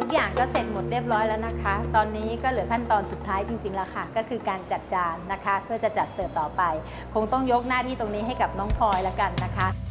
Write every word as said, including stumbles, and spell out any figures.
กอย่างก็เสร็จหมดเรียบร้อยแล้วนะคะตอนนี้ก็เหลือขั้นตอนสุดท้ายจริงๆแล้วค่ะก็คือการจัดจานนะคะเพื่อจะจัดเสิร์ฟต่อไปคงต้องยกหน้าที่ตรงนี้ให้กับน้องพลอยแล้วกันนะคะ